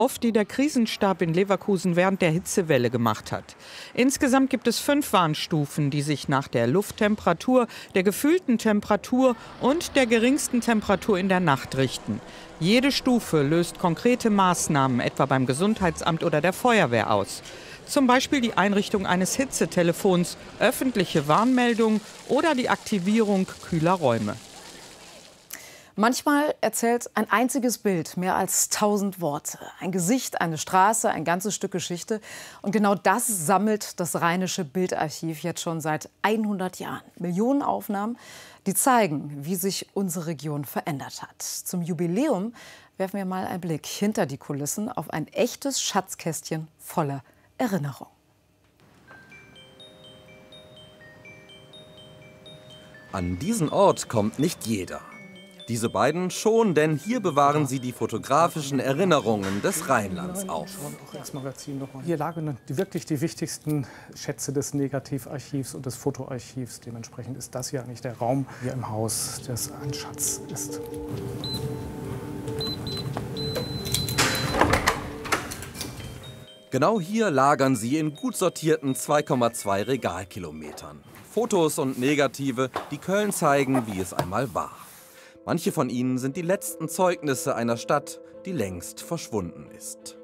Oft, die der Krisenstab in Leverkusen während der Hitzewelle gemacht hat. Insgesamt gibt es 5 Warnstufen, die sich nach der Lufttemperatur, der gefühlten Temperatur und der geringsten Temperatur in der Nacht richten. Jede Stufe löst konkrete Maßnahmen, etwa beim Gesundheitsamt oder der Feuerwehr, aus. Zum Beispiel die Einrichtung eines Hitzetelefons, öffentliche Warnmeldungen oder die Aktivierung kühler Räume. Manchmal erzählt ein einziges Bild mehr als 1000 Worte. Ein Gesicht, eine Straße, ein ganzes Stück Geschichte. Und genau das sammelt das Rheinische Bildarchiv jetzt schon seit 100 Jahren. Millionen Aufnahmen, die zeigen, wie sich unsere Region verändert hat. Zum Jubiläum werfen wir mal einen Blick hinter die Kulissen auf ein echtes Schatzkästchen voller Erinnerung. An diesen Ort kommt nicht jeder. Diese beiden schon, denn hier bewahren sie die fotografischen Erinnerungen des Rheinlands auf. Hier lagen wirklich die wichtigsten Schätze des Negativarchivs und des Fotoarchivs. Dementsprechend ist das hier eigentlich der Raum hier im Haus, der ein Schatz ist. Genau hier lagern sie in gut sortierten 2,2 Regalkilometern. Fotos und Negative, die Köln zeigen, wie es einmal war. Manche von ihnen sind die letzten Zeugnisse einer Stadt, die längst verschwunden ist.